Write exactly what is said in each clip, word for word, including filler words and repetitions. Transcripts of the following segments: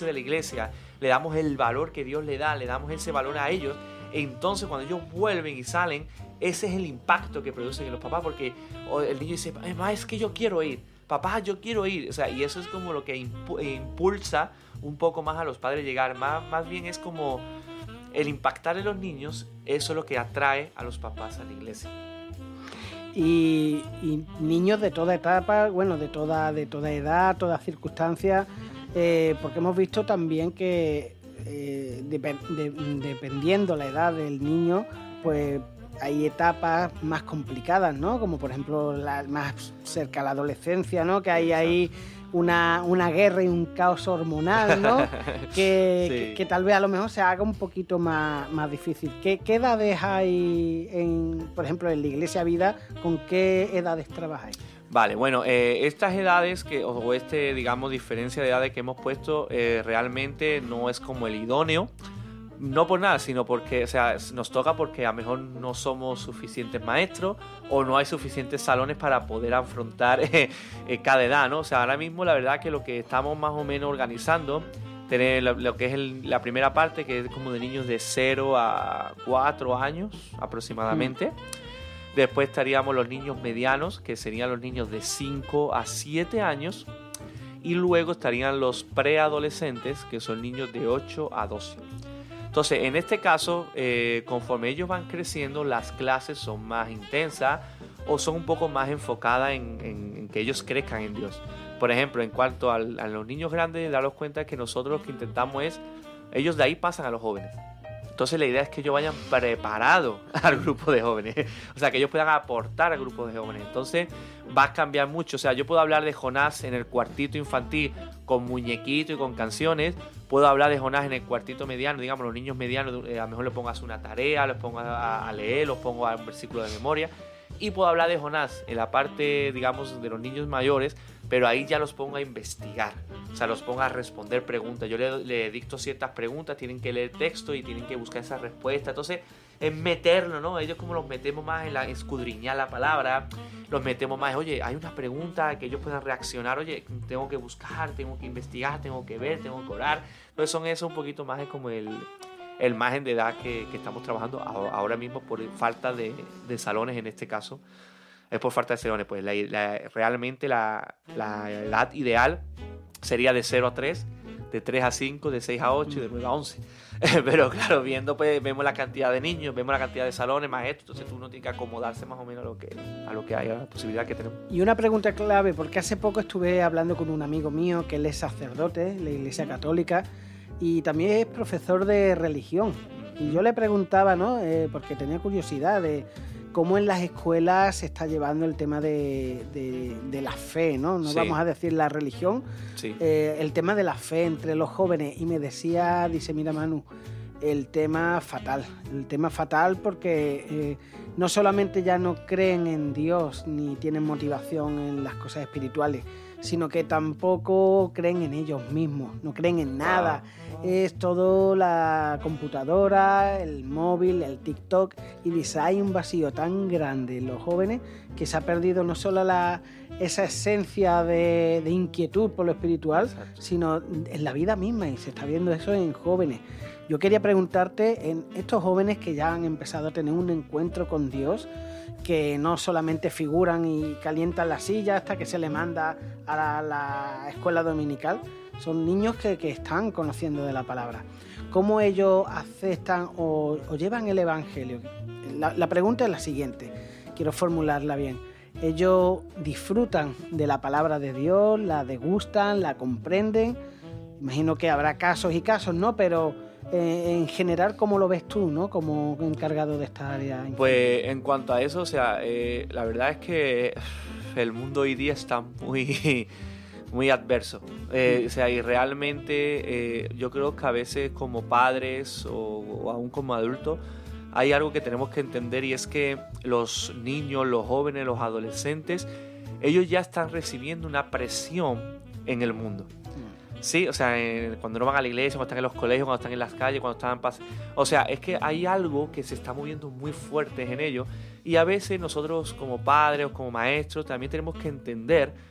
servicio de la iglesia, le damos el valor que Dios le da, le damos ese valor a ellos, entonces cuando ellos vuelven y salen, ese es el impacto que producen en los papás, porque el niño dice, mamá, es que yo quiero ir, papá, yo quiero ir, o sea, y eso es como lo que impulsa un poco más a los padres llegar, más, más bien es como el impactar en los niños, eso es lo que atrae a los papás a la iglesia. Y, y niños de toda etapa, bueno, de toda, de toda edad, todas circunstancias, eh, porque hemos visto también que eh, dep- de, dependiendo la edad del niño, pues hay etapas más complicadas, ¿no? Como por ejemplo la más cerca a la adolescencia, ¿no? Que hay ahí una, una guerra y un caos hormonal, ¿no? que, sí. que, que tal vez a lo mejor se haga un poquito más, más difícil. ¿Qué, qué edades hay, en, por ejemplo, en la Iglesia Vida? ¿Con qué edades trabajáis? Vale, bueno, eh, estas edades, que, o este, digamos, diferencia de edades que hemos puesto, eh, realmente no es como el idóneo. No por nada, sino porque, o sea, nos toca porque a lo mejor no somos suficientes maestros o no hay suficientes salones para poder afrontar eh, eh, cada edad, ¿no? O sea, ahora mismo la verdad que lo que estamos más o menos organizando, tener lo, lo que es el, la primera parte, que es como de niños de cero a cuatro años aproximadamente. Mm. Después estaríamos los niños medianos, que serían los niños de cinco a siete años. Y luego estarían los preadolescentes, que son niños de ocho a doce. Entonces, en este caso, eh, conforme ellos van creciendo, las clases son más intensas o son un poco más enfocadas en, en, en que ellos crezcan en Dios. Por ejemplo, en cuanto al, a los niños grandes, daros cuenta que nosotros lo que intentamos es, ellos de ahí pasan a los jóvenes. Entonces la idea es que ellos vayan preparados al grupo de jóvenes, o sea, que ellos puedan aportar al grupo de jóvenes. Entonces va a cambiar mucho, o sea, yo puedo hablar de Jonás en el cuartito infantil con muñequitos y con canciones, puedo hablar de Jonás en el cuartito mediano, digamos, los niños medianos, eh, a lo mejor les pongo a hacer una tarea, los pongo a, a leer, los pongo a un versículo de memoria, y puedo hablar de Jonás en la parte, digamos, de los niños mayores, pero ahí ya los pongo a investigar, o sea, los pongo a responder preguntas. Yo le, le dicto ciertas preguntas, tienen que leer texto y tienen que buscar esa respuesta. Entonces, es meterlo, ¿no? Ellos como los metemos más en la escudriñar la palabra, los metemos más, oye, hay una pregunta que ellos puedan reaccionar, oye, tengo que buscar, tengo que investigar, tengo que ver, tengo que orar. Entonces, son eso un poquito más como el, el margen de edad que, que estamos trabajando ahora mismo por falta de, de salones en este caso. Es por falta de salones, pues la, la, realmente la, la edad ideal sería de cero a tres, de tres a cinco, de seis a ocho y de nueve a once. Pero claro, viendo pues vemos la cantidad de niños, vemos la cantidad de salones, maestros, entonces uno tiene que acomodarse más o menos a lo que, a lo que hay, a la posibilidad que tenemos. Y una pregunta clave, porque hace poco estuve hablando con un amigo mío que él es sacerdote en la Iglesia Católica y también es profesor de religión. Y yo le preguntaba, ¿no? Eh, porque tenía curiosidad de cómo en las escuelas se está llevando el tema de, de, de la fe, ¿no? No sí. Vamos a decir la religión, sí. eh, el tema de la fe entre los jóvenes. Y me decía, dice, mira Manu, el tema fatal, el tema fatal porque eh, no solamente ya no creen en Dios ni tienen motivación en las cosas espirituales, sino que tampoco creen en ellos mismos, no creen en nada. Es todo la computadora, el móvil, el TikTok, y dice, hay un vacío tan grande en los jóvenes que se ha perdido no solo la, esa esencia de, de inquietud por lo espiritual, exacto, sino en la vida misma, y se está viendo eso en jóvenes. Yo quería preguntarte, en estos jóvenes que ya han empezado a tener un encuentro con Dios, que no solamente figuran y calientan la silla hasta que se le manda a la, la escuela dominical, son niños que, que están conociendo de la palabra. ¿Cómo ellos aceptan o, o llevan el evangelio? La, la pregunta es la siguiente, quiero formularla bien. Ellos disfrutan de la palabra de Dios, la degustan, la comprenden. Imagino que habrá casos y casos, ¿no? Pero eh, en general, ¿cómo lo ves tú, ¿no? Como encargado de esta área. Pues en cuanto a eso, o sea, eh, la verdad es que el mundo hoy día está muy, muy adverso. Eh, o sea, y realmente eh, yo creo que a veces como padres o, o aún como adultos hay algo que tenemos que entender, y es que los niños, los jóvenes, los adolescentes, ellos ya están recibiendo una presión en el mundo. Sí, o sea, en, cuando no van a la iglesia, cuando están en los colegios, cuando están en las calles, cuando están... Pas- o sea, es que hay algo que se está moviendo muy fuerte en ellos, y a veces nosotros como padres o como maestros también tenemos que entender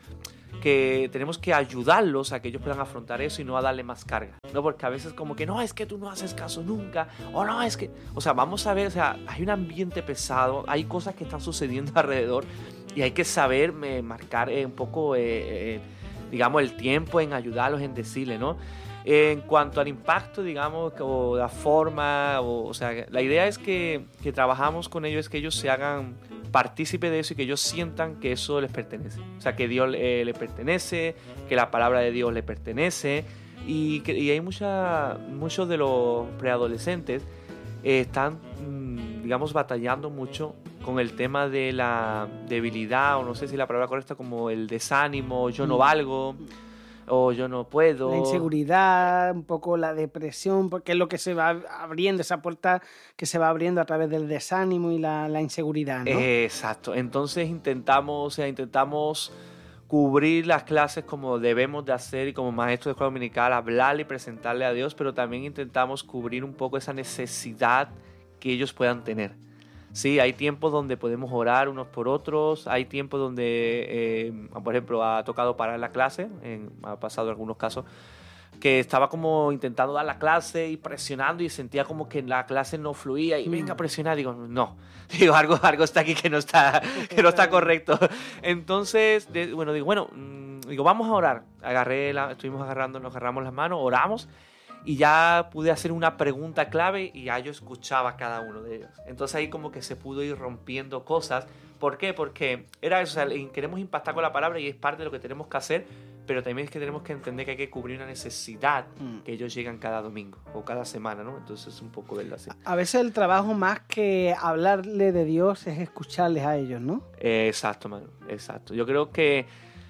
que tenemos que ayudarlos a que ellos puedan afrontar eso y no a darle más carga, ¿no? Porque a veces como que no, es que tú no haces caso nunca, o no, es que, o sea, vamos a ver, o sea, hay un ambiente pesado, hay cosas que están sucediendo alrededor y hay que saber eh, marcar eh, un poco, eh, eh, digamos, el tiempo en ayudarlos, en decirle, ¿no? En cuanto al impacto, digamos, o la forma, o, o sea, la idea es que, que trabajamos con ellos, es que ellos se hagan partícipe de eso y que ellos sientan que eso les pertenece. O sea, que Dios eh, le pertenece, que la palabra de Dios le pertenece. Y, que, y hay mucha, muchos de los preadolescentes eh, están, mmm, digamos, batallando mucho con el tema de la debilidad, o no sé si la palabra correcta, como el desánimo, yo no valgo, o yo no puedo. La inseguridad, un poco la depresión, porque es lo que se va abriendo, esa puerta que se va abriendo a través del desánimo y la, la inseguridad, ¿no? Eh, exacto. Entonces intentamos, o sea, intentamos cubrir las clases como debemos de hacer y como maestros de escuela dominical, hablarle y presentarle a Dios, pero también intentamos cubrir un poco esa necesidad que ellos puedan tener. Sí, hay tiempos donde podemos orar unos por otros, hay tiempos donde, eh, por ejemplo, ha tocado parar la clase, en, ha pasado en algunos casos, que estaba como intentando dar la clase y presionando y sentía como que la clase no fluía y venga a presionar, digo, no, digo, algo, algo está aquí que no está, que no está correcto. Entonces, de, bueno, digo, bueno, mmm, digo, vamos a orar. Agarré la, estuvimos agarrando, nos agarramos las manos, oramos. Y ya pude hacer una pregunta clave y ya yo escuchaba a cada uno de ellos. Entonces ahí como que se pudo ir rompiendo cosas. ¿Por qué? Porque era eso, o sea, queremos impactar con la palabra y es parte de lo que tenemos que hacer, pero también es que tenemos que entender que hay que cubrir una necesidad mm. que ellos llegan cada domingo o cada semana, ¿no? Entonces es un poco verlo así. A veces el trabajo más que hablarle de Dios es escucharles a ellos, ¿no? Eh, exacto, mano, exacto. Yo creo que...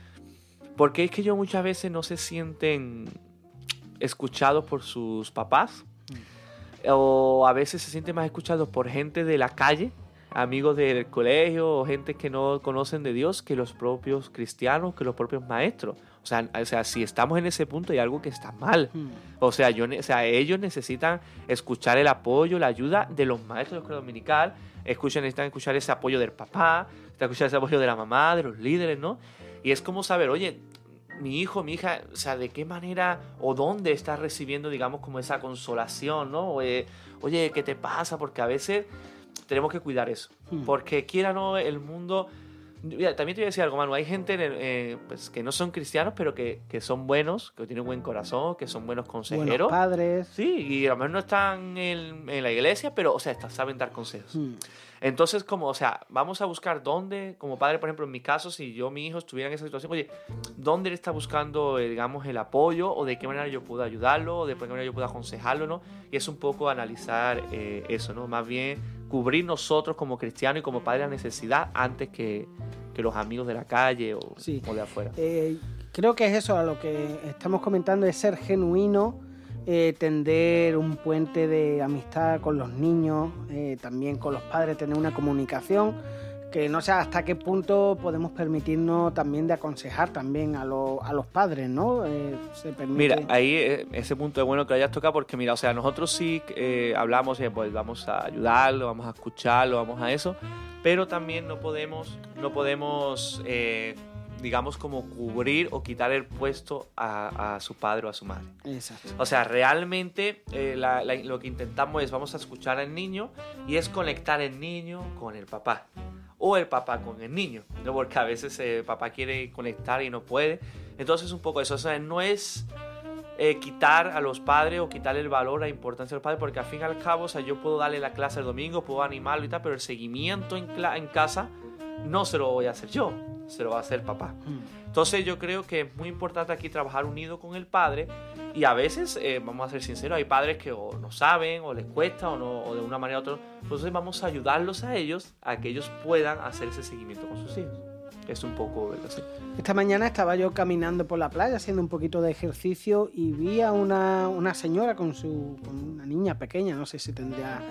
Porque es que ellos muchas veces no se sienten escuchados por sus papás, mm. o a veces se sienten más escuchados por gente de la calle, amigos del colegio o gente que no conocen de Dios, que los propios cristianos, que los propios maestros. O sea, o sea si estamos en ese punto hay algo que está mal. Mm. O sea, yo, o sea, ellos necesitan escuchar el apoyo, la ayuda de los maestros de la escuela dominical, escuchan, necesitan escuchar ese apoyo del papá, necesitan escuchar ese apoyo de la mamá, de los líderes, ¿no? Y es como saber, oye, mi hijo, mi hija, o sea, de qué manera o dónde está recibiendo, digamos, como esa consolación, ¿no? Oye, oye, ¿qué te pasa? Porque a veces tenemos que cuidar eso. Hmm. Porque quiera o no, el mundo... Mira, también te voy a decir algo, Manu. Hay gente eh, pues, que no son cristianos, pero que, que son buenos, que tienen buen corazón, que son buenos consejeros. Buenos padres. Sí, y a lo mejor no están en, en la iglesia, pero, o sea, saben dar consejos. Hmm. Entonces, como, o sea, vamos a buscar dónde, como padre, por ejemplo, en mi caso, si yo, mi hijo, estuviera en esa situación, oye, ¿dónde él está buscando, eh, digamos, el apoyo? ¿O de qué manera yo puedo ayudarlo? ¿O de qué manera yo puedo aconsejarlo, no? Y es un poco analizar eh, eso, ¿no? Más bien cubrir nosotros como cristianos y como padres la necesidad antes que, que los amigos de la calle o, sí. o de afuera. Eh, creo que es eso, a lo que estamos comentando, es ser genuino, Eh, tender un puente de amistad con los niños, eh, también con los padres, tener una comunicación que no sé hasta qué punto podemos permitirnos también de aconsejar también a, lo, a los padres, ¿no? Eh, se permite... Mira, ahí eh, ese punto es bueno que lo hayas tocado porque mira, o sea, nosotros sí eh, hablamos, eh, pues vamos a ayudarlo, vamos a escucharlo, vamos a eso, pero también no podemos, no podemos eh, digamos, como cubrir o quitar el puesto a, a su padre o a su madre. Exacto. O sea, realmente eh, la, la, lo que intentamos es, vamos a escuchar al niño y es conectar el niño con el papá. O el papá con el niño, ¿no? Porque a veces el eh, papá quiere conectar y no puede. Entonces, un poco eso. O sea, no es eh, quitar a los padres o quitarle el valor, la importancia a los padres, porque al fin y al cabo, o sea, yo puedo darle la clase el domingo, puedo animarlo y tal, pero el seguimiento en, en casa no se lo voy a hacer yo, se lo va a hacer el papá. Entonces yo creo que es muy importante aquí trabajar unido con el padre y a veces, eh, vamos a ser sinceros, hay padres que o no saben o les cuesta o, no, o de una manera u otra. Entonces vamos a ayudarlos a ellos a que ellos puedan hacer ese seguimiento con sus hijos. Es un poco así. Esta mañana estaba yo caminando por la playa haciendo un poquito de ejercicio y vi a una, una señora con, su, con una niña pequeña, no sé si tendría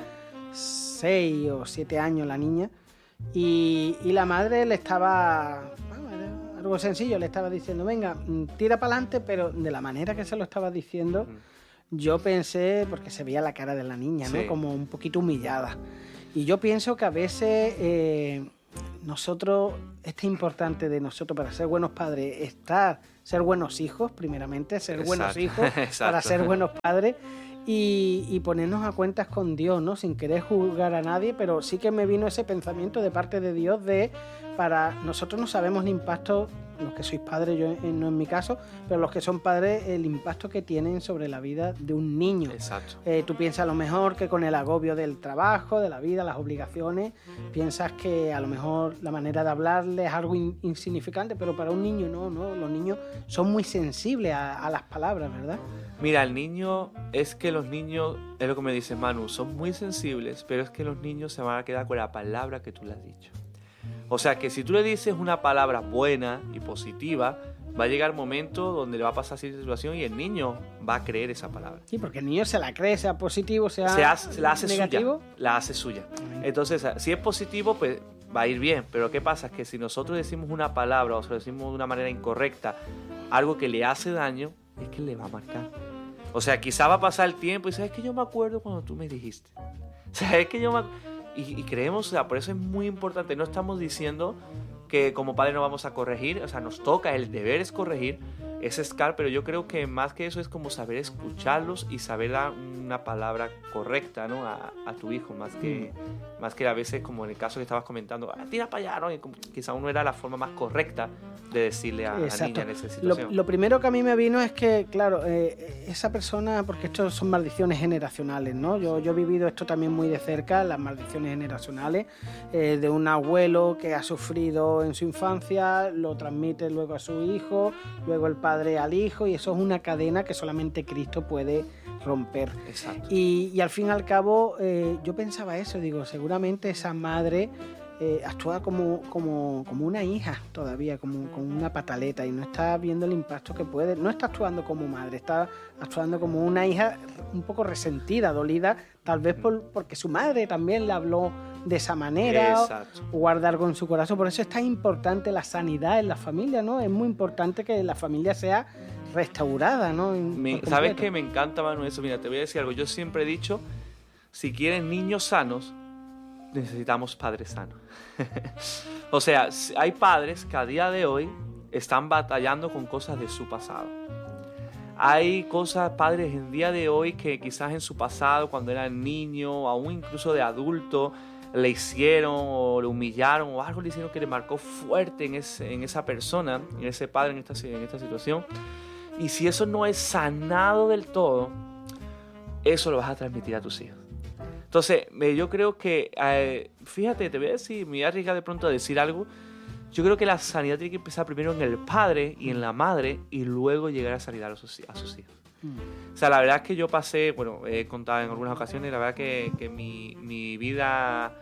seis o siete años la niña. Y, y la madre le estaba, bueno, era algo sencillo, le estaba diciendo, venga, tira para adelante, pero de la manera que se lo estaba diciendo, yo pensé, porque se veía la cara de la niña, ¿no? Sí. Como un poquito humillada. Y yo pienso que a veces eh, nosotros, este importante de nosotros para ser buenos padres, estar, ser buenos hijos, primeramente, ser Exacto. buenos hijos para ser buenos padres. Y, y ponernos a cuentas con Dios, ¿no? Sin querer juzgar a nadie, pero sí que me vino ese pensamiento de parte de Dios de, para nosotros no sabemos el impacto, los que sois padres, yo no en mi caso, pero los que son padres, el impacto que tienen sobre la vida de un niño. Exacto. Eh, tú piensas a lo mejor que con el agobio del trabajo, de la vida, las obligaciones, piensas que a lo mejor la manera de hablarle es algo in, insignificante, pero para un niño no, ¿no? Los niños son muy sensibles a, a las palabras, ¿verdad? Mira, el niño, es que los niños, es lo que me dice Manu, son muy sensibles, pero es que los niños se van a quedar con la palabra que tú le has dicho. O sea, que si tú le dices una palabra buena y positiva, va a llegar un momento donde le va a pasar cierta situación y el niño va a creer esa palabra. Sí, porque el niño se la cree, sea positivo, sea se hace, se la hace negativo. Suya, la hace suya. Entonces, si es positivo, pues va a ir bien. Pero ¿qué pasa? Es que si nosotros decimos una palabra o se lo decimos de una manera incorrecta, algo que le hace daño, es que le va a marcar. O sea, quizá va a pasar el tiempo y sabes que yo me acuerdo cuando tú me dijiste. O sea, es que yo me y, y creemos, o sea, por eso es muy importante. No estamos diciendo que como padres no vamos a corregir, o sea, nos toca, el deber es corregir, es escar, pero yo creo que más que eso es como saber escucharlos y saber dar una palabra correcta, ¿no? a, a tu hijo, más que, mm. más que a veces como en el caso que estabas comentando, ah, tira para allá, ¿no? Y como, quizá uno era la forma más correcta de decirle a la niña en esa situación. Lo, lo primero que a mí me vino es que, claro, eh, esa persona, porque esto son maldiciones generacionales, ¿no? Yo, yo he vivido esto también muy de cerca, las maldiciones generacionales, eh, de un abuelo que ha sufrido en su infancia, lo transmite luego a su hijo, luego el padre al hijo, y eso es una cadena que solamente Cristo puede romper. Exacto. Y, y al fin y al cabo, eh, yo pensaba eso, digo, seguramente esa madre eh, actúa como, como, como una hija todavía, como, como una pataleta, y no está viendo el impacto que puede, no está actuando como madre, está actuando como una hija un poco resentida, dolida, tal vez por, porque su madre también le habló de esa manera, o guarda algo en su corazón. Por eso es tan importante la sanidad en la familia, ¿no? Es muy importante que la familia sea restaurada, ¿no? Me, ¿Sabes qué? Me encanta, Manu, eso. Mira, te voy a decir algo. Yo siempre he dicho, si quieren niños sanos, necesitamos padres sanos. O sea, hay padres que a día de hoy están batallando con cosas de su pasado. Hay cosas, padres en día de hoy que quizás en su pasado, cuando eran niño, aún incluso de adulto, le hicieron o le humillaron o algo le hicieron que le marcó fuerte en, ese, en esa persona, en ese padre, en esta, en esta situación. Y si eso no es sanado del todo, eso lo vas a transmitir a tus hijos. Entonces, yo creo que, eh, fíjate, te voy a decir, me voy a arriesgar de pronto a decir algo. Yo creo que la sanidad tiene que empezar primero en el padre y en la madre y luego llegar a sanidad a sus, a sus hijos. O sea, la verdad es que yo pasé, bueno, he contado en algunas ocasiones, la verdad que, que mi, mi vida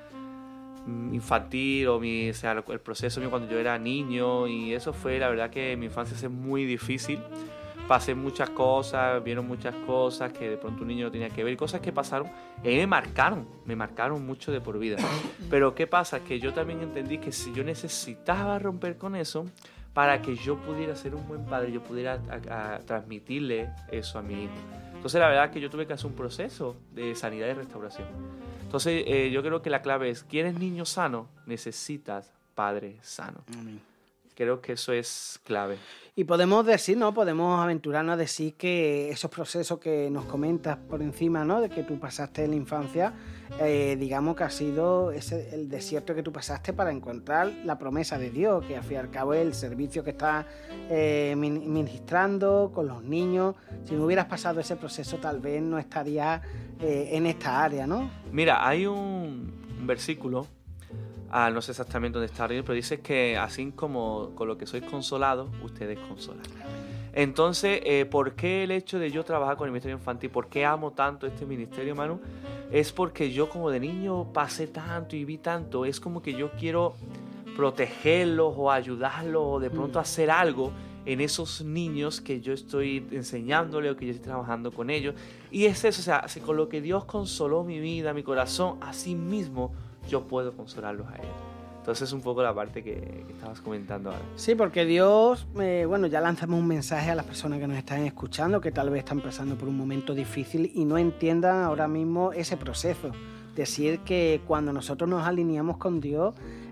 infantil o, mi, o sea, el proceso mío cuando yo era niño y eso fue, la verdad que mi infancia fue muy difícil. Pasé muchas cosas, vieron muchas cosas que de pronto un niño no tenía que ver, cosas que pasaron y me marcaron, me marcaron mucho de por vida. Pero ¿qué pasa? Que yo también entendí que si yo necesitaba romper con eso, para que yo pudiera ser un buen padre, yo pudiera a, a transmitirle eso a mi hijo. Entonces la verdad es que yo tuve que hacer un proceso de sanidad y restauración. Entonces eh, yo creo que la clave es, ¿quieres niño sano? Necesitas padre sano. Amén. Creo que eso es clave. Y podemos decir, ¿no? Podemos aventurarnos a decir que esos procesos que nos comentas por encima, ¿no? De que tú pasaste en la infancia, eh, digamos que ha sido ese, el desierto que tú pasaste para encontrar la promesa de Dios, que al fin y al cabo es el servicio que estás eh, ministrando con los niños. Si no hubieras pasado ese proceso, tal vez no estarías eh, en esta área, ¿no? Mira, hay un, un versículo. Ah, no sé exactamente dónde está, pero dice que así como con lo que sois consolados, ustedes consolan. Entonces, eh, ¿por qué el hecho de yo trabajar con el ministerio infantil? ¿Por qué amo tanto este ministerio, Manu? Es porque yo como de niño pasé tanto y vi tanto. Es como que yo quiero protegerlos o ayudarlos o de pronto hacer algo en esos niños que yo estoy enseñándole o que yo estoy trabajando con ellos. Y es eso, o sea, si con lo que Dios consoló mi vida, mi corazón, así mismo yo puedo consolarlos a ellos. Entonces es un poco la parte que, que estabas comentando ahora. Sí, porque Dios, eh, bueno, ya lanzamos un mensaje a las personas que nos están escuchando, que tal vez están pasando por un momento difícil y no entiendan ahora mismo ese proceso. Decir que cuando nosotros nos alineamos con Dios,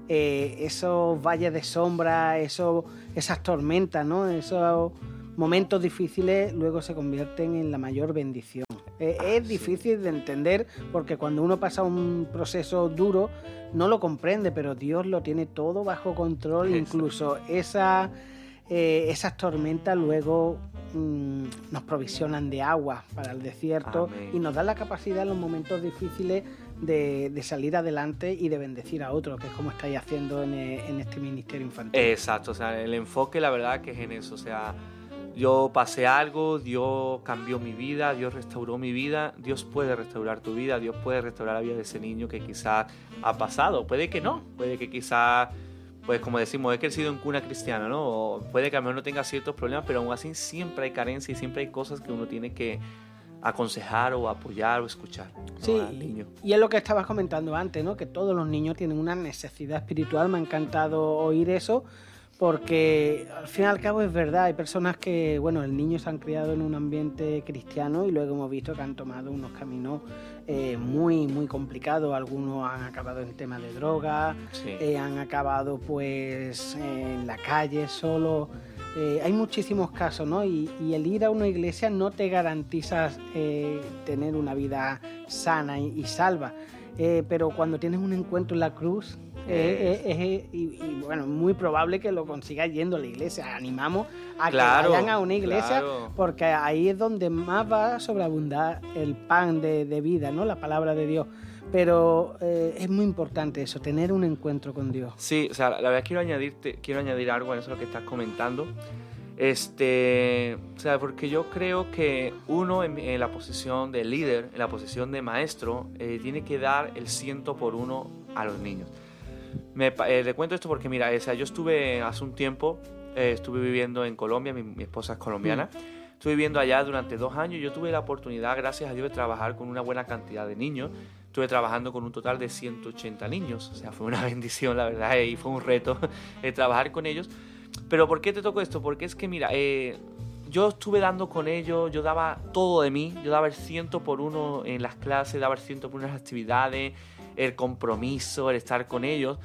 eh, esos valles de sombra, esos, esas tormentas, ¿no? Esos momentos difíciles luego se convierten en la mayor bendición. Eh, es sí. difícil de entender porque cuando uno pasa un proceso duro no lo comprende, pero Dios lo tiene todo bajo control, Eso. incluso esa... Eh, esas tormentas luego mmm, nos provisionan de agua para el desierto. Amén. Y nos dan la capacidad en los momentos difíciles de, de salir adelante y de bendecir a otros, que es como estáis haciendo en, en este ministerio infantil. Exacto, o sea, el enfoque la verdad que es en eso, o sea, yo pasé algo, Dios cambió mi vida, Dios restauró mi vida, Dios puede restaurar tu vida, Dios puede restaurar la vida de ese niño que quizás ha pasado, puede que no, puede que quizás... Pues como decimos, he crecido en cuna cristiana, ¿no? O puede que a lo mejor no tenga ciertos problemas, pero aún así siempre hay carencia y siempre hay cosas que uno tiene que aconsejar o apoyar o escuchar, ¿no? Sí, al niño. Y es lo que estabas comentando antes, ¿no? Que todos los niños tienen una necesidad espiritual. Me ha encantado oír eso, porque al fin y al cabo es verdad. Hay personas que, bueno, el niño se han criado en un ambiente cristiano y luego hemos visto que han tomado unos caminos Eh, muy muy complicado. Algunos han acabado en temas de droga, sí. eh, han acabado pues en la calle solo. Eh, hay muchísimos casos, ¿no? Y, y el ir a una iglesia no te garantiza eh, tener una vida sana y, y salva. Eh, pero cuando tienes un encuentro en la cruz, eh, eh, eh, y, y bueno, es muy probable que lo consigas yendo a la iglesia. Animamos a claro, que vayan a una iglesia, claro. porque ahí es donde más va a sobreabundar el pan de, de vida, ¿no? La palabra de Dios. Pero eh, es muy importante eso, tener un encuentro con Dios. Sí, o sea, la verdad quiero añadirte, quiero añadir algo a eso lo que estás comentando. Este, o sea, porque yo creo que uno en, en la posición de líder, en la posición de maestro, eh, tiene que dar el ciento por uno a los niños. Me, eh, le cuento esto porque, mira, o sea, yo estuve hace un tiempo, eh, estuve viviendo en Colombia, mi, mi esposa es colombiana, mm. estuve viviendo allá durante dos años. Yo tuve la oportunidad, gracias a Dios, de trabajar con una buena cantidad de niños. Estuve trabajando con un total de ciento ochenta niños, o sea, fue una bendición, la verdad, y fue un reto eh, trabajar con ellos. Pero ¿por qué te toco esto? Porque es que, mira, eh, yo estuve dando con ellos, yo daba todo de mí, yo daba el ciento por uno en las clases, daba el ciento por uno en las actividades, el compromiso, el estar con ellos.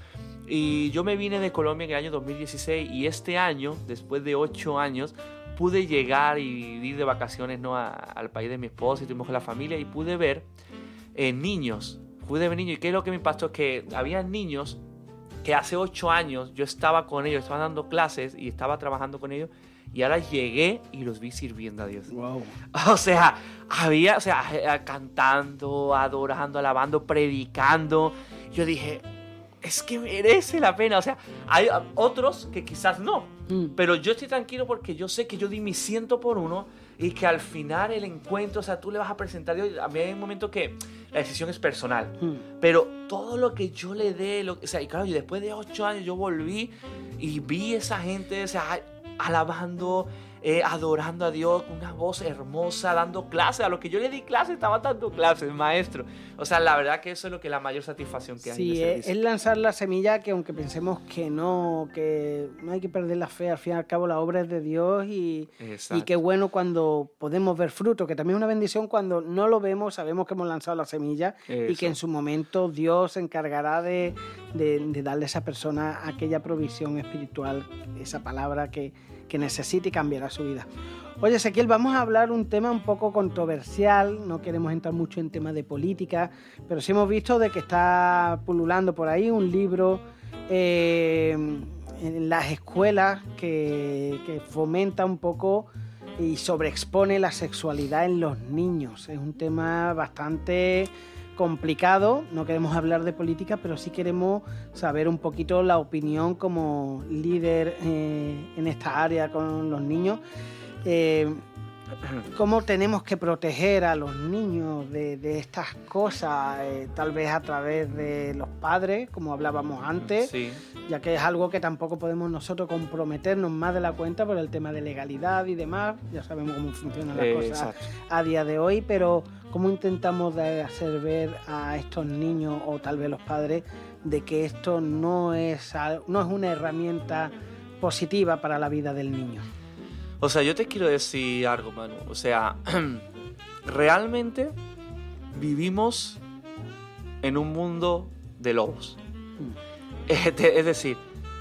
Y yo me vine de Colombia en el año dos mil dieciséis y este año, después de ocho años, pude llegar y ir de vacaciones, ¿no? a, al país de mi esposa y estuvimos con la familia y pude ver eh, niños, pude ver niños. ¿Y qué es lo que me impactó? Es que había niños que hace ocho años yo estaba con ellos, estaba dando clases y estaba trabajando con ellos, y ahora llegué y los vi sirviendo a Dios. Wow. O sea, había, o sea, cantando, adorando, alabando, predicando. Yo dije, es que merece la pena. O sea, hay otros que quizás no, mm. pero yo estoy tranquilo porque yo sé que yo di mi ciento por uno y que al final el encuentro, o sea, tú le vas a presentar a Dios. A mí hay un momento que la decisión es personal, mm. pero todo lo que yo le dé, lo, o sea, y claro, y después de ocho años yo volví y vi esa gente, o sea, alabando, eh, adorando a Dios con una voz hermosa, dando clases. A lo que yo le di clases, estaba dando clases, maestro. O sea, la verdad que eso es lo que la mayor satisfacción que hay. Sí, es, es lanzar la semilla, que aunque pensemos que no, que no hay que perder la fe, al fin y al cabo la obra es de Dios, y, y qué bueno cuando podemos ver fruto, que también es una bendición cuando no lo vemos, sabemos que hemos lanzado la semilla. Eso. Y que en su momento Dios se encargará de, de, de darle a esa persona aquella provisión espiritual, esa palabra que que necesite y cambiará su vida. Oye, Ezequiel, vamos a hablar un tema un poco controversial, no queremos entrar mucho en temas de política, pero sí hemos visto de que está pululando por ahí un libro eh, en las escuelas que, que fomenta un poco y sobreexpone la sexualidad en los niños. Es un tema bastante complicado, no queremos hablar de política, pero sí queremos saber un poquito la opinión como líder eh, en esta área con los niños. Eh, ¿Cómo tenemos que proteger a los niños de, de estas cosas? Eh, tal vez a través de los padres, como hablábamos antes, sí. ya que es algo que tampoco podemos nosotros comprometernos más de la cuenta por el tema de legalidad y demás. Ya sabemos cómo funcionan las eh, cosas exacto. a día de hoy, pero ¿cómo intentamos de hacer ver a estos niños o tal vez los padres de que esto no es, no es una herramienta positiva para la vida del niño? O sea, yo te quiero decir algo, Manu. O sea, realmente vivimos en un mundo de lobos. Es decir,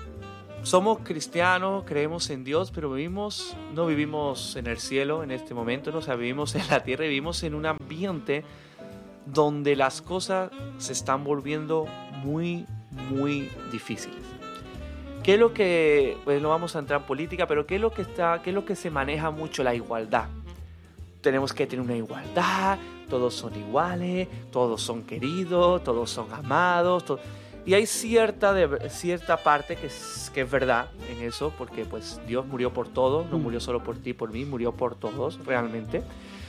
somos cristianos, creemos en Dios, pero vivimos, no vivimos en el cielo en este momento, ¿no? O sea, vivimos en la tierra y vivimos en un ambiente donde las cosas se están volviendo muy, muy difíciles. ¿Qué es lo que, pues no vamos a entrar en política, pero qué es lo que está, qué es lo que se maneja mucho? La igualdad. Tenemos que tener una igualdad, todos son iguales, todos son queridos, todos son amados, todo. Y hay cierta, de, cierta parte que es, que es verdad en eso, porque pues Dios murió por todos, no murió solo por ti, por mí, murió por todos realmente.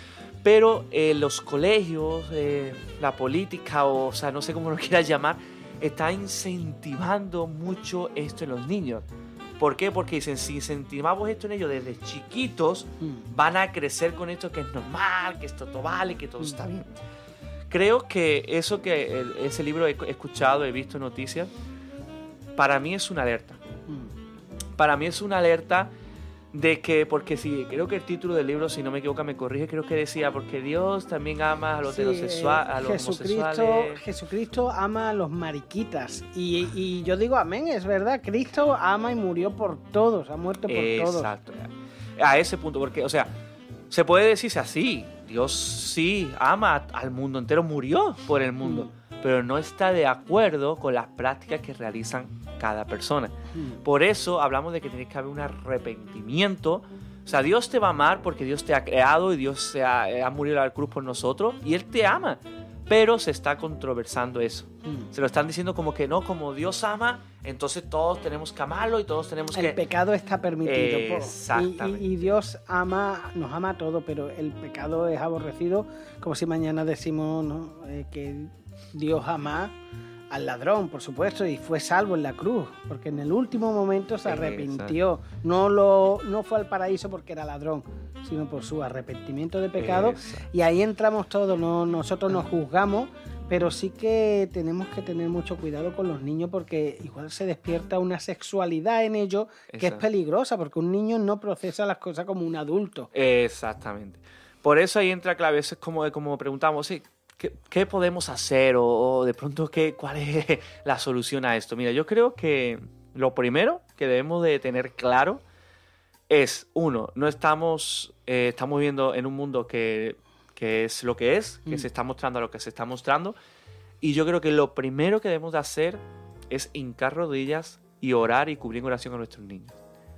Pero eh, los colegios, eh, la política, o, o sea, no sé cómo lo quieras llamar, está incentivando mucho esto en los niños. ¿Por qué? Porque dicen, si incentivamos esto en ellos desde chiquitos, mm. van a crecer con esto que es normal, que esto todo vale, que todo mm. está bien. Creo que eso que el, ese libro he escuchado, he visto noticias, para mí es una alerta. Mm. Para mí es una alerta de que, porque si creo que el título del libro, si no me equivoco, me corrige, creo que decía, porque Dios también ama a los sí, heterosexuales, eh, a los Jesucristo, homosexuales. Jesucristo ama a los mariquitas. Y, y yo digo amén, es verdad, Cristo ama y murió por todos, ha muerto por Exacto. todos. Exacto. A ese punto, porque, o sea, se puede decirse así, Dios sí ama al mundo entero, murió por el mundo, mm. pero no está de acuerdo con las prácticas que realizan cada persona. Mm. Por eso hablamos de que tiene que haber un arrepentimiento. O sea, Dios te va a amar porque Dios te ha creado y Dios se ha, ha murido en la cruz por nosotros y Él te ama. Pero se está controversando eso. Mm. Se lo están diciendo como que no, como Dios ama, entonces todos tenemos que amarlo y todos tenemos el que... El pecado está permitido. Eh, exactamente. Y, y, y Dios ama, nos ama a todos, pero el pecado es aborrecido, como si mañana decimos, ¿no? eh, que Dios ama al ladrón, por supuesto, y fue salvo en la cruz, porque en el último momento se arrepintió. No, lo, no fue al paraíso porque era ladrón, sino por su arrepentimiento de pecado. Exacto. Y ahí entramos todos, no, nosotros nos juzgamos, pero sí que tenemos que tener mucho cuidado con los niños porque igual se despierta una sexualidad en ellos que Exacto. es peligrosa, porque un niño no procesa las cosas como un adulto. Exactamente. Por eso ahí entra clave, eso es como, como preguntamos, ¿sí? ¿Qué, ¿Qué podemos hacer? O, o de pronto, ¿qué, ¿cuál es la solución a esto? Mira, yo creo que lo primero que debemos de tener claro es, uno, no estamos, eh, estamos viviendo en un mundo que, que es lo que es, que mm. se está mostrando a lo que se está mostrando, y yo creo que lo primero que debemos de hacer es hincar rodillas y orar y cubrir en oración a nuestros niños,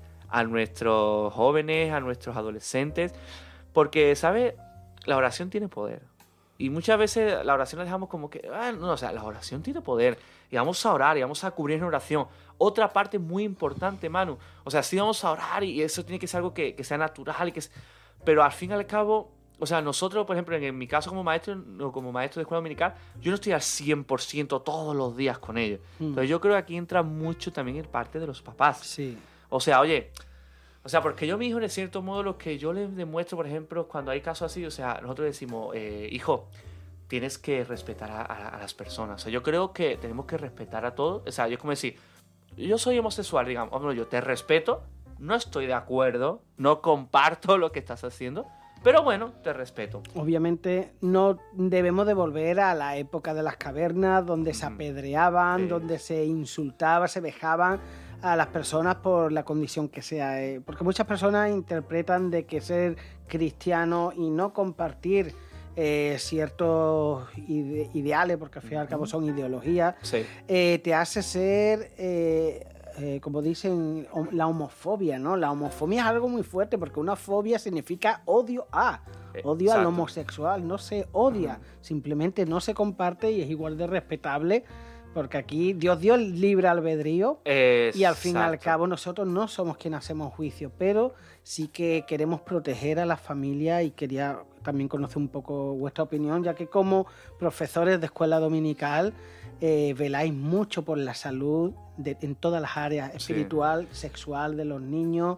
a nuestros jóvenes, a nuestros adolescentes, porque, ¿sabes? La oración tiene poder. Y muchas veces la oración la dejamos como que, ah, no, o sea, la oración tiene poder. Y vamos a orar y vamos a cubrir en oración. Otra parte muy importante, Manu. O sea, sí vamos a orar y eso tiene que ser algo que, que sea natural. Y que, pero al fin y al cabo, o sea, nosotros, por ejemplo, en, en mi caso como maestro, no, como maestro de escuela dominical, yo no estoy al cien por ciento todos los días con ellos. Mm. Entonces yo creo que aquí entra mucho también el parte de los papás. Sí. O sea, oye... O sea, porque yo a mi hijo, de cierto modo, lo que yo les demuestro, por ejemplo, cuando hay casos así, o sea, nosotros decimos, eh, hijo, tienes que respetar a, a, a las personas. O sea, yo creo que tenemos que respetar a todos. O sea, yo como decir, yo soy homosexual, digamos, hombre, yo te respeto, no estoy de acuerdo, no comparto lo que estás haciendo, pero bueno, te respeto. Obviamente no debemos de volver a la época de las cavernas, donde mm. se apedreaban, sí. donde se insultaba, se vejaban a las personas por la condición que sea, eh, porque muchas personas interpretan de que ser cristiano y no compartir eh, ciertos ide ideales, porque al fin y al cabo son ideologías, sí. eh, te hace ser, eh, eh, como dicen, la homofobia, ¿no? La homofobia es algo muy fuerte, porque una fobia significa odio a, odio Exacto. al homosexual, no se odia, uh-huh. simplemente no se comparte y es igual de respetable. Porque aquí Dios dio el libre albedrío Exacto. y al fin y al cabo nosotros no somos quienes hacemos juicio, pero sí que queremos proteger a las familias y quería también conocer un poco vuestra opinión, ya que como profesores de escuela dominical eh, veláis mucho por la salud de, en todas las áreas, espiritual, sí. sexual de los niños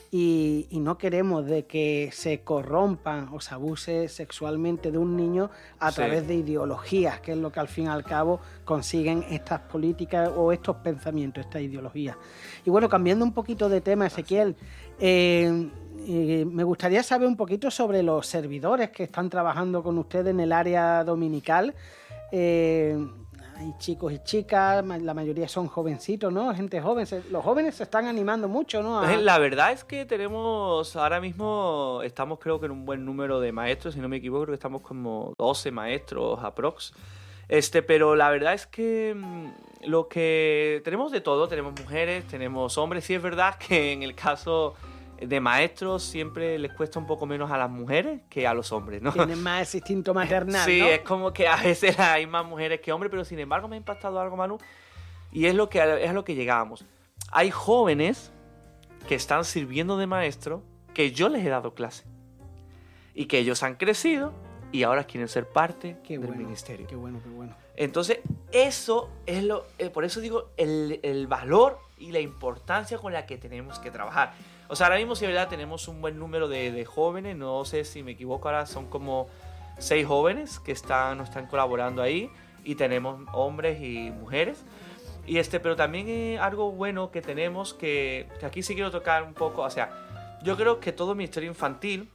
y, y no queremos de que se corrompan o se abuse sexualmente de un niño a sí. través de ideologías, que es lo que al fin y al cabo consiguen estas políticas o estos pensamientos, estas ideologías. Y bueno, cambiando un poquito de tema, Ezequiel, eh, eh, me gustaría saber un poquito sobre los servidores que están trabajando con ustedes en el área dominical. Eh, hay chicos y chicas, la mayoría son jovencitos, ¿no? Gente joven. Los jóvenes se están animando mucho, ¿no? A... La verdad es que tenemos, ahora mismo estamos creo que en un buen número de maestros, si no me equivoco, creo que estamos como doce maestros aprox. Este, pero la verdad es que lo que tenemos de todo, tenemos mujeres, tenemos hombres. Sí es verdad que en el caso de maestros siempre les cuesta un poco menos a las mujeres que a los hombres, ¿no? Tienen más ese instinto maternal, sí, ¿no? es como que a veces hay más mujeres que hombres, pero sin embargo me ha impactado algo, Manu, y es lo que es a lo que llegábamos. Hay jóvenes que están sirviendo de maestro que yo les he dado clase y que ellos han crecido y ahora quieren ser parte qué del bueno, ministerio. Qué bueno, qué bueno. Entonces, eso es lo, eh, por eso digo el, el valor y la importancia con la que tenemos que trabajar. O sea, ahora mismo, si de verdad tenemos un buen número de, de jóvenes, no sé si me equivoco, ahora son como seis jóvenes que están, nos están colaborando ahí, y tenemos hombres y mujeres. Y este, pero también eh, algo bueno que tenemos, que, que aquí sí quiero tocar un poco, o sea, yo creo que todo ministerio infantil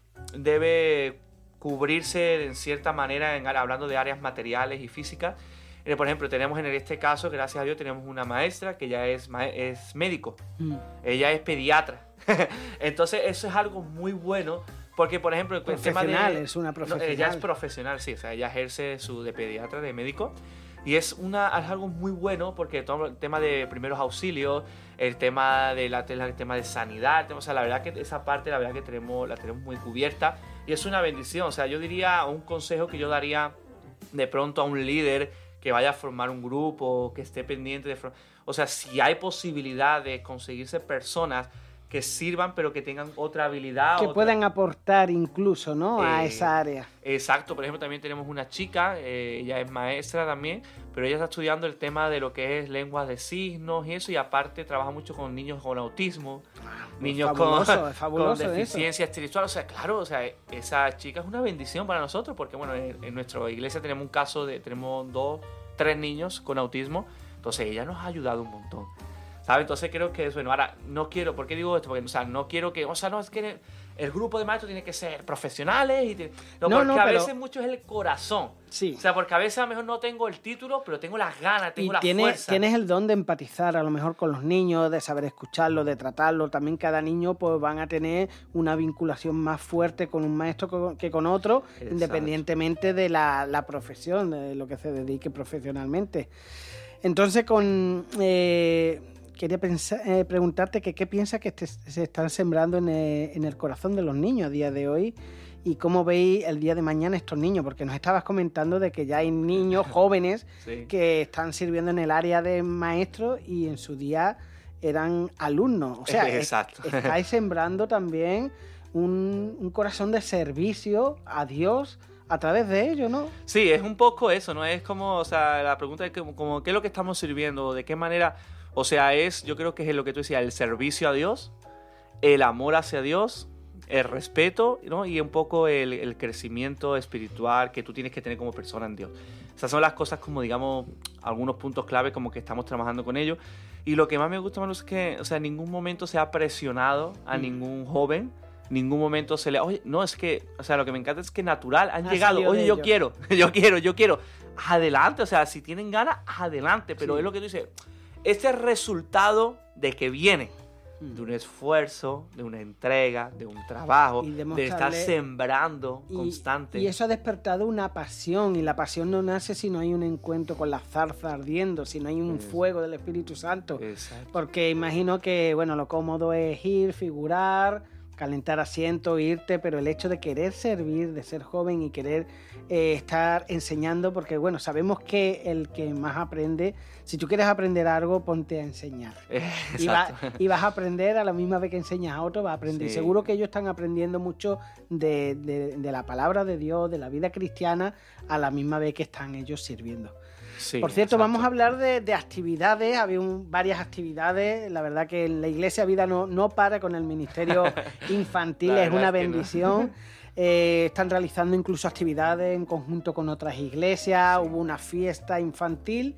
debe cubrirse en cierta manera, en, hablando de áreas materiales y físicas. Eh, por ejemplo, tenemos en este caso, gracias a Dios, tenemos una maestra que ya es, es médico. Mm. Ella es pediatra. Entonces, eso es algo muy bueno, porque, por ejemplo, el tema de... es una profesional. No, ella es profesional, sí, o sea, ella ejerce su de pediatra, de médico, y es, una, es algo muy bueno, porque todo el tema de primeros auxilios, el tema de, la, el tema de sanidad, o sea, la verdad que esa parte, la verdad que tenemos, la tenemos muy cubierta, y es una bendición. O sea, yo diría, un consejo que yo daría de pronto a un líder que vaya a formar un grupo, que esté pendiente de... O sea, si hay posibilidad de conseguirse personas que sirvan, pero que tengan otra habilidad. Que otra... puedan aportar incluso, ¿no? Eh, a esa área. Exacto. Por ejemplo, también tenemos una chica, eh, ella es maestra también, pero ella está estudiando el tema de lo que es lenguas de signos y eso, y aparte trabaja mucho con niños con autismo, ah, niños fabuloso, con, fabuloso con deficiencia espiritual. O sea, claro, o sea, esa chica es una bendición para nosotros, porque bueno, en, en nuestra iglesia tenemos un caso de, tenemos dos, tres niños con autismo, entonces ella nos ha ayudado un montón. ¿Sabes? Entonces creo que eso, bueno, ahora no quiero, ¿por qué digo esto? Porque, o sea, no quiero que, o sea, no, es que el grupo de maestros tiene que ser profesionales y tiene, no, no, porque no, a pero... veces mucho es el corazón. Sí. O sea, porque a veces a lo mejor no tengo el título, pero tengo las ganas, tengo y la tiene, fuerza. Tienes el don de empatizar a lo mejor con los niños, de saber escucharlos, de tratarlos. También cada niño pues van a tener una vinculación más fuerte con un maestro que con otro, exacto, independientemente de la, la profesión, de lo que se dedique profesionalmente. Entonces, con... Eh, Quería pensar, eh, preguntarte que qué piensas que te, se están sembrando en el, en el corazón de los niños a día de hoy y cómo veis el día de mañana estos niños, porque nos estabas comentando de que ya hay niños jóvenes sí, que están sirviendo en el área de maestros y en su día eran alumnos. O sea, exacto, es, estáis sembrando también un, un corazón de servicio a Dios a través de ello, ¿no? Sí, es un poco eso, ¿no? Es como, o sea, la pregunta es como, como ¿qué es lo que estamos sirviendo? ¿De qué manera? O sea, es, yo creo que es lo que tú decías, el servicio a Dios, el amor hacia Dios, el respeto, ¿no? Y un poco el, el crecimiento espiritual que tú tienes que tener como persona en Dios. Esas son las cosas como, digamos, algunos puntos clave como que estamos trabajando con ellos. Y lo que más me gusta, Manu, es que, o sea, en ningún momento se ha presionado a mm. ningún joven, ningún momento se le... Oye, no, es que, o sea, lo que me encanta es que natural han ha llegado, oye, yo ellos. quiero, yo quiero, yo quiero. Adelante, o sea, si tienen ganas, adelante. Pero sí, es lo que tú dices... Este es el resultado de que viene de un esfuerzo, de una entrega, de un trabajo, de estar sembrando y, constante. Y eso ha despertado una pasión, y la pasión no nace si no hay un encuentro con la zarza ardiendo, si no hay un Exacto. fuego del Espíritu Santo. Exacto. Porque imagino que, bueno, lo cómodo es ir, figurar, calentar asiento, irte, pero el hecho de querer servir, de ser joven y querer eh, estar enseñando, porque bueno, sabemos que el que más aprende, si tú quieres aprender algo, ponte a enseñar. Y, va, y vas a aprender a la misma vez que enseñas a otro, vas a aprender. Sí. Seguro que ellos están aprendiendo mucho de, de, de la palabra de Dios, de la vida cristiana, a la misma vez que están ellos sirviendo. Sí, Por cierto, exacto. vamos a hablar de, de actividades, había un, varias actividades, la verdad que en la Iglesia Vida no, no para con el ministerio infantil, es una bendición, no. eh, están realizando incluso actividades en conjunto con otras iglesias, sí. hubo una fiesta infantil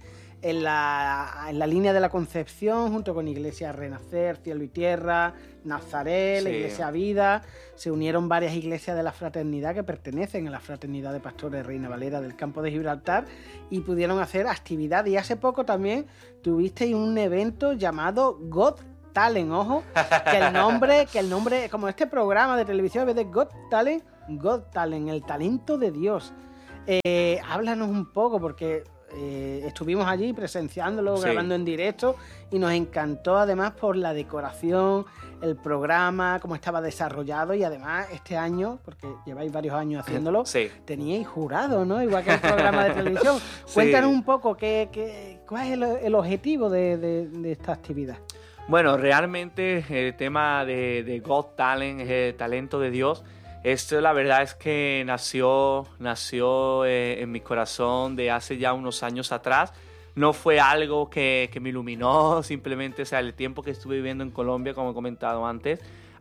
en la, en la línea de la Concepción, junto con Iglesia Renacer, Cielo y Tierra, Nazaret, sí. la Iglesia Vida, se unieron varias iglesias de la fraternidad que pertenecen a la Fraternidad de Pastores Reina Valera del Campo de Gibraltar y pudieron hacer actividad. Y hace poco también tuvisteis un evento llamado Got Talent, ojo, que el nombre, que el nombre, como este programa de televisión, en vez de Got Talent, Got Talent, el talento de Dios. Eh, háblanos un poco, porque eh, estuvimos allí presenciándolo, sí. grabando en directo, y nos encantó además por la decoración, el programa, cómo estaba desarrollado, y además este año, porque lleváis varios años haciéndolo, sí. teníais jurado, ¿no? Igual que el programa de televisión. Sí. Cuéntanos un poco qué, qué, cuál es el, el objetivo de, de, de esta actividad. Bueno, realmente el tema de, de Got Talent, el talento de Dios, esto la verdad es que nació, nació eh, en mi corazón de hace ya unos años atrás. No fue algo que, que me iluminó, simplemente, o sea, el tiempo que estuve viviendo en Colombia, como he comentado antes,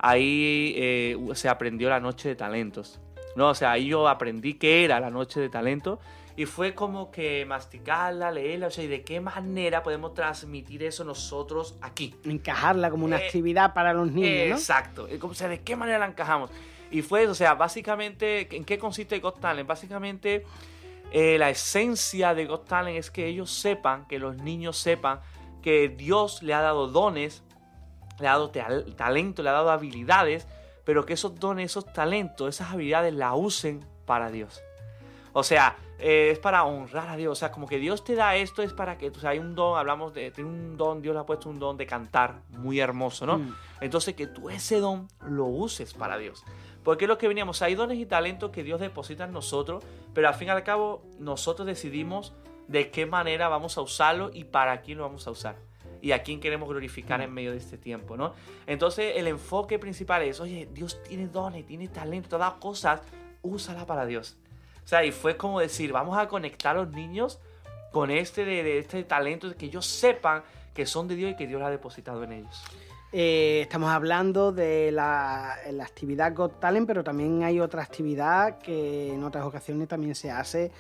ahí eh, se aprendió la noche de talentos, ¿no? O sea, ahí yo aprendí qué era la noche de talentos. Y fue como que masticarla, leerla, o sea, y de qué manera podemos transmitir eso nosotros aquí. Encajarla como una eh, actividad para los niños, eh, ¿no? Exacto. O sea, de qué manera la encajamos. Y fue, o sea, básicamente, ¿en qué consiste Got Talent? Básicamente, eh, la esencia de Got Talent es que ellos sepan, que los niños sepan que Dios le ha dado dones, le ha dado tal- talento, le ha dado habilidades, pero que esos dones, esos talentos, esas habilidades la usen para Dios. O sea, eh, es para honrar a Dios. O sea, como que Dios te da esto, es para que, o sea, hay un don, hablamos de, tiene un don, Dios le ha puesto un don de cantar muy hermoso, ¿no? Mm. Entonces, que tú ese don lo uses para Dios. Porque es lo que veníamos, hay dones y talentos que Dios deposita en nosotros, pero al fin y al cabo, nosotros decidimos de qué manera vamos a usarlo y para quién lo vamos a usar. Y a quién queremos glorificar mm. en medio de este tiempo, ¿no? Entonces, el enfoque principal es, oye, Dios tiene dones, tiene talento, todas las cosas, úsala para Dios. O sea, y fue como decir, vamos a conectar a los niños con este, de, de este talento, de que ellos sepan que son de Dios y que Dios lo ha depositado en ellos. Eh, estamos hablando de la, la actividad Got Talent, pero también hay otra actividad que en otras ocasiones también se hace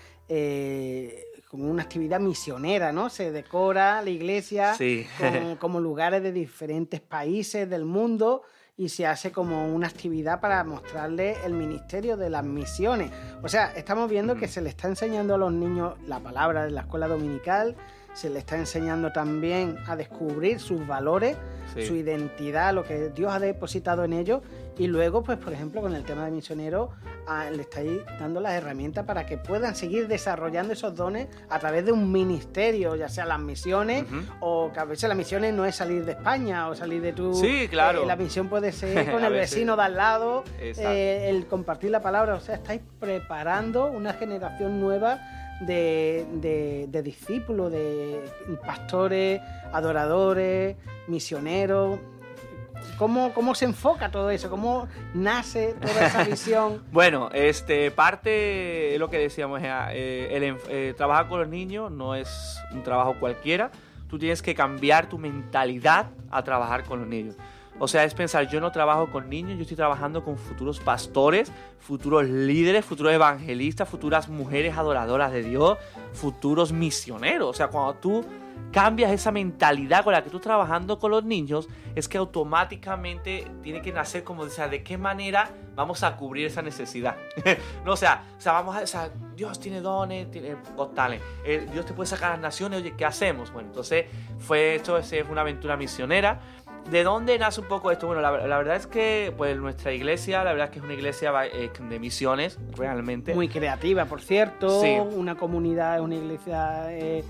eh, como una actividad misionera, ¿no? Se decora la iglesia sí. con, como lugares de diferentes países del mundo, y se hace como una actividad para mostrarle el ministerio de las misiones. O sea, estamos viendo que se le está enseñando a los niños la palabra de la escuela dominical, se le está enseñando también a descubrir sus valores, sí. su identidad, lo que Dios ha depositado en ellos, y luego, pues, por ejemplo, con el tema de misioneros, a, le estáis dando las herramientas para que puedan seguir desarrollando esos dones a través de un ministerio, ya sea las misiones, uh-huh. o que a veces las misiones no es salir de España o salir de tu... Sí, claro. Eh, la misión puede ser con el vecino de al lado, eh, el compartir la palabra. O sea, estáis preparando una generación nueva de, de, de discípulos, de pastores, adoradores, misioneros. ¿Cómo, ¿Cómo se enfoca todo eso? ¿Cómo nace toda esa visión? Bueno, este, parte, lo que decíamos, eh, el, eh, trabajar con los niños no es un trabajo cualquiera. Tú tienes que cambiar tu mentalidad a trabajar con los niños. O sea, es pensar, yo no trabajo con niños, yo estoy trabajando con futuros pastores, futuros líderes, futuros evangelistas, futuras mujeres adoradoras de Dios, futuros misioneros. O sea, cuando tú cambias esa mentalidad con la que tú estás trabajando con los niños, es que automáticamente tiene que nacer como, o sea, ¿de qué manera vamos a cubrir esa necesidad? No, o sea, o sea, vamos a, o sea, Dios tiene dones, tiene Got Talent, eh, Dios te puede sacar a las naciones, oye, ¿qué hacemos? Bueno, entonces fue esto, fue una aventura misionera. ¿De dónde nace un poco esto? Bueno, la, la verdad es que pues nuestra iglesia, la verdad es que es una iglesia eh, de misiones, realmente. Muy creativa, por cierto. Sí. Una comunidad, una iglesia eh,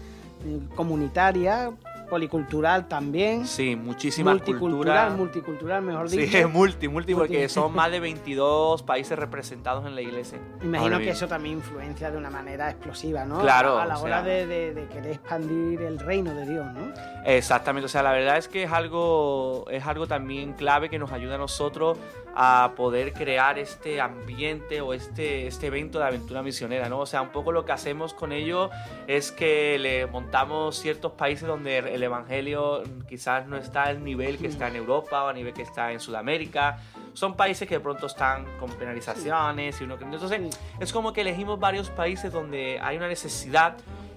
comunitaria, policultural también. Sí, muchísima multicultural, cultura. Multicultural, mejor dicho. Sí, multi, multi, porque son más de veintidós países representados en la iglesia. Imagino que eso también influencia de una manera explosiva, ¿no? Claro. A la hora o sea, de, de, de querer expandir el reino de Dios, ¿no? Exactamente, o sea, la verdad es que es algo, es algo también clave que nos ayuda a nosotros a poder crear este ambiente o este, este evento de aventura misionera, ¿no? O sea, un poco lo que hacemos con ello es que le montamos ciertos países donde el evangelio quizás no está al nivel que está en Europa o a nivel que está en Sudamérica. Son países que de pronto están con penalizaciones y uno que... Entonces, es como que elegimos varios países donde hay una necesidad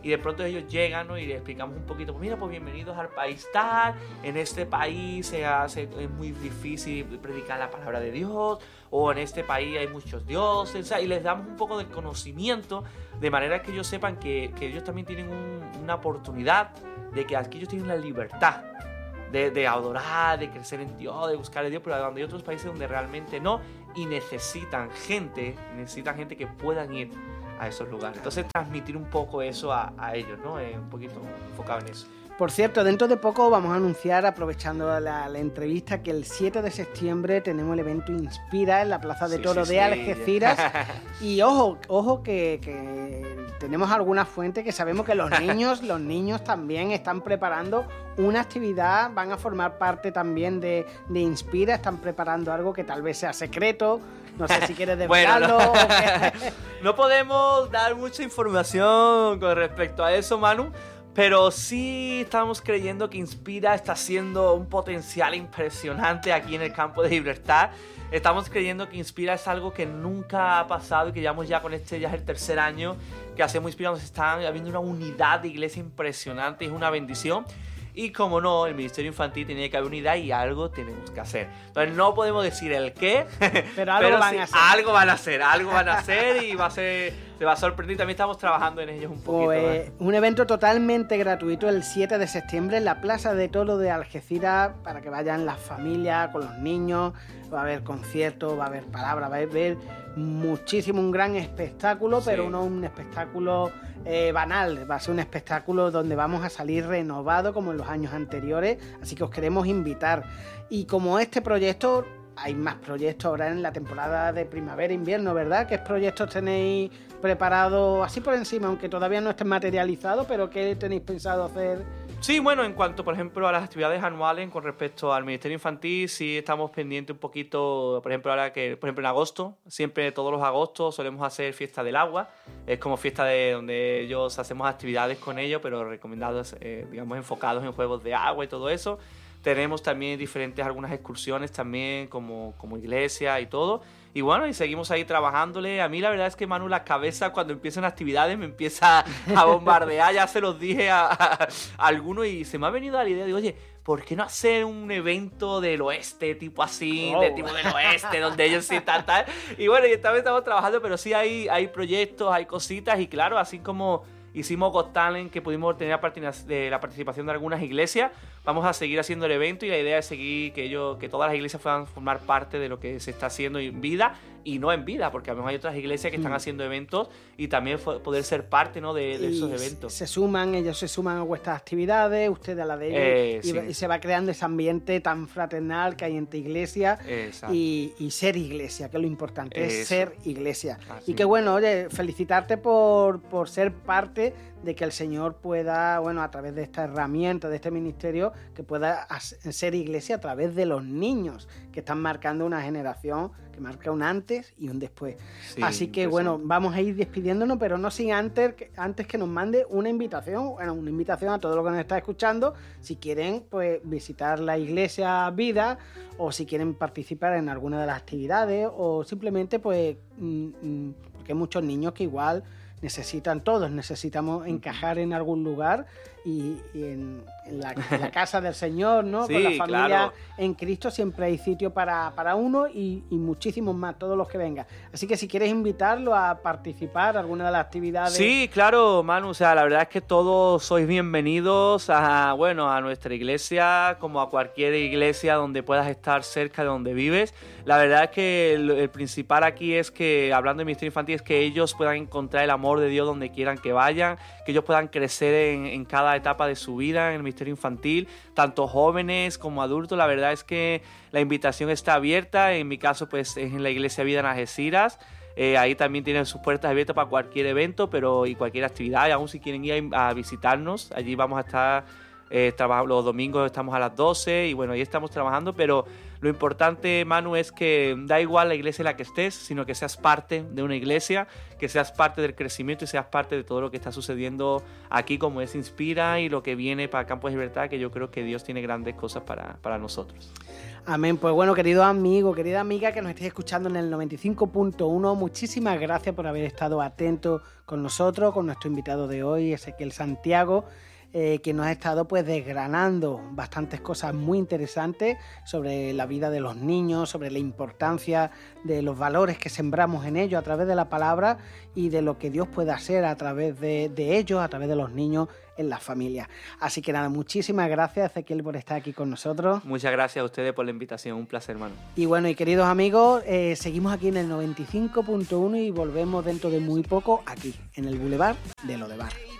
y de pronto ellos llegan, ¿no? Y les explicamos un poquito, pues mira, pues bienvenidos al país tal, en este país se hace, es muy difícil predicar la palabra de Dios, o en este país hay muchos dioses, o sea, y les damos un poco de conocimiento, de manera que ellos sepan que, que ellos también tienen un, una oportunidad, de que aquí ellos tienen la libertad de, de adorar, de crecer en Dios, de buscar a Dios, pero donde hay otros países donde realmente no, y necesitan gente, necesitan gente que puedan ir a esos lugares. Entonces transmitir un poco eso a, a ellos, ¿no? Eh, un poquito enfocado en eso. Por cierto, dentro de poco vamos a anunciar, aprovechando la, la entrevista, que el siete de septiembre tenemos el evento Inspira en la Plaza de Sí, Toros sí, de sí. Algeciras. Y ojo, ojo que, que tenemos algunas fuentes que sabemos que los niños, los niños también están preparando una actividad, van a formar parte también de, de Inspira, están preparando algo que tal vez sea secreto. No sé si quieres desvelarlo. Bueno, no. o qué. No podemos dar mucha información con respecto a eso, Manu, pero sí estamos creyendo que Inspira está siendo un potencial impresionante aquí en el campo de Gibraltar. Estamos creyendo que Inspira es algo que nunca ha pasado y que llevamos ya con este, ya es el tercer año que hacemos Inspira, nos está habiendo una unidad de iglesia impresionante, es una bendición. Y como no, el Ministerio Infantil tiene que haber unidad y algo tenemos que hacer. Entonces no podemos decir el qué, pero algo pero van sí, a hacer. Algo van a hacer, algo van a hacer y va a ser, se va a sorprender. También estamos trabajando en ellos un poquito. Pues, ¿eh? un evento totalmente gratuito el siete de septiembre en la Plaza de Toros de Algeciras para que vayan las familias con los niños. Va a haber conciertos, va a haber palabras, va a haber muchísimo, un gran espectáculo, Sí. pero no un espectáculo eh, banal. Va a ser un espectáculo donde vamos a salir renovados como en los años anteriores, así que os queremos invitar. Y como este proyecto, hay más proyectos ahora en la temporada de primavera-invierno, ¿verdad? ¿Qué proyectos tenéis preparados así por encima, aunque todavía no estén materializados, pero qué tenéis pensado hacer? Sí, bueno, en cuanto, por ejemplo, a las actividades anuales con respecto al Ministerio Infantil, sí estamos pendientes un poquito, por ejemplo, ahora que, por ejemplo, en agosto, siempre todos los agostos solemos hacer fiesta del agua, es como fiesta de donde ellos hacemos actividades con ellos, pero recomendados, eh, digamos, enfocados en juegos de agua y todo eso. Tenemos también diferentes, algunas excursiones también, como, como iglesia y todo. Y bueno, y seguimos ahí trabajándole. A mí la verdad es que, Manu, la cabeza cuando empiezan actividades me empieza a bombardear. Ya se los dije a, a, a algunos y se me ha venido la idea de, oye, ¿por qué no hacer un evento del oeste, tipo así, Oh. de tipo del oeste, donde ellos sí están tal? Y bueno, y también estamos trabajando, pero sí hay, hay proyectos, hay cositas. Y claro, así como hicimos Got Talent, que pudimos tener de la participación de algunas iglesias, vamos a seguir haciendo el evento y la idea es seguir que ellos, que todas las iglesias puedan formar parte de lo que se está haciendo en vida y no en vida, porque a lo mejor hay otras iglesias que están Mm. haciendo eventos y también poder ser parte, ¿no? de, de esos Y eventos. se suman, ellos se suman a vuestras actividades, ustedes a la de ellos, Eh, y, sí. y se va creando ese ambiente tan fraternal que hay entre iglesias Exacto. y, y ser iglesia, que es lo importante, es Eso. ser iglesia. Así Y que bueno, oye, felicitarte por, por ser parte de que el Señor pueda, bueno, a través de esta herramienta, de este ministerio, que pueda as- ser iglesia a través de los niños, que están marcando una generación, que marca un antes y un después. Sí, Así que bueno, impresionante. vamos a ir despidiéndonos, pero no sin antes que, antes que nos mande una invitación, bueno, una invitación a todo lo que nos está escuchando, si quieren pues visitar la iglesia Vida, o si quieren participar en alguna de las actividades, o simplemente pues, mm, mm, porque hay muchos niños que igual necesitan, todos necesitamos encajar en algún lugar y, y en, en, la, en la casa del Señor, ¿no? Sí, Con la familia claro. en Cristo siempre hay sitio para, para uno y, y muchísimos más, todos los que vengan. Así que si quieres invitarlo a participar en alguna de las actividades. Sí, claro, Manu, o sea, la verdad es que todos sois bienvenidos a, bueno, a nuestra iglesia, como a cualquier iglesia donde puedas estar cerca de donde vives. La verdad es que el, el principal aquí es que, hablando de Ministerio Infantil, es que ellos puedan encontrar el amor de Dios donde quieran que vayan, que ellos puedan crecer en, en cada etapa de su vida en el Ministerio Infantil, tanto jóvenes como adultos. La verdad es que la invitación está abierta, en mi caso pues es en la Iglesia Vida en Algeciras. Eh, ahí también tienen sus puertas abiertas para cualquier evento pero y cualquier actividad, y aún si quieren ir a, a visitarnos, allí vamos a estar Eh, trabajo, los domingos estamos a las doce y bueno, ahí estamos trabajando, pero lo importante, Manu, es que da igual la iglesia en la que estés, sino que seas parte de una iglesia, que seas parte del crecimiento y seas parte de todo lo que está sucediendo aquí, como es Inspira y lo que viene para Campos de Libertad, que yo creo que Dios tiene grandes cosas para, para nosotros. Amén. Pues bueno, querido amigo, querida amiga que nos estéis escuchando en el noventa y cinco punto uno, muchísimas gracias por haber estado atentos con nosotros, con nuestro invitado de hoy, Ezequiel Santiago, eh, que nos ha estado pues desgranando bastantes cosas muy interesantes sobre la vida de los niños, sobre la importancia de los valores que sembramos en ellos a través de la palabra y de lo que Dios puede hacer a través de, de ellos, a través de los niños en las familias. Así que nada, muchísimas gracias, Ezequiel, por estar aquí con nosotros. Muchas gracias a ustedes por la invitación, un placer, hermano. Y bueno, y queridos amigos, eh, seguimos aquí en el noventa y cinco punto uno y volvemos dentro de muy poco aquí, en el Boulevard de Lo de Bar.